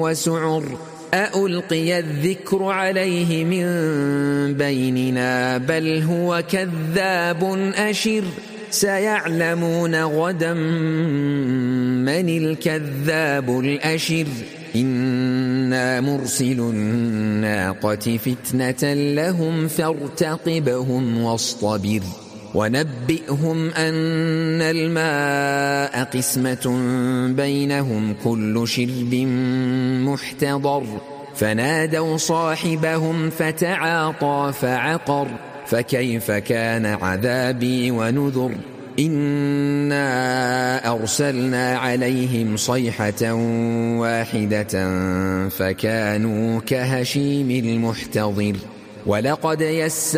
وسعر أألقي الذكر عليه من بيننا بل هو كذاب أشر سيعلمون غدا من الكذاب الأشر إنا مرسل الناقة فتنة لهم فارتقبهم واصطبر ونبئهم أن الماء قسمة بينهم كل شرب محتضر فنادوا صاحبهم فتعاطى فعقر فكيف كان عذابي ونذر إنا أرسلنا عليهم صيحة واحدة فكانوا كهشيم المحتضر ولقد يسرنا